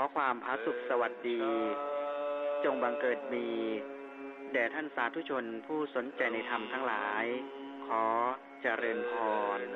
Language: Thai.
อความผาสุกสวัสดีจงบังเกิดมีแด่ท่านสาธุชนผู้สนใจในธรรมทั้งหลายขอเจริญพร